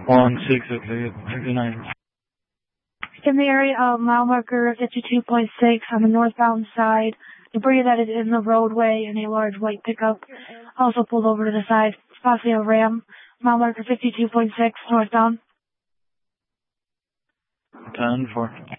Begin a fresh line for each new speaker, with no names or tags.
1-6, okay, 59.
In the area of mile marker 52.6 on the northbound side, debris that is in the roadway and a large white pickup also pulled over to the side. It's possibly a Ram. Mile marker 52.6 northbound.
10-4.